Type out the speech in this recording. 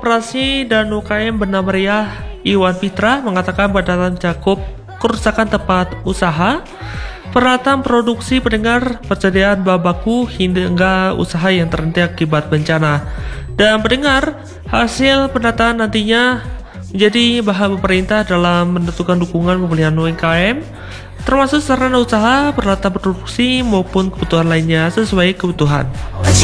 Koperasi dan UKM Benda Meriah Iwan Fitra mengatakan bantalan cakup kerusakan tempat usaha, peralatan produksi pendengar, persediaan bahan baku hingga usaha yang terhenti akibat bencana. Dan pendengar, hasil pendataan nantinya menjadi bahan pemerintah dalam menentukan dukungan pemulihan UMKM, termasuk sarana usaha, peralatan produksi maupun kebutuhan lainnya sesuai kebutuhan.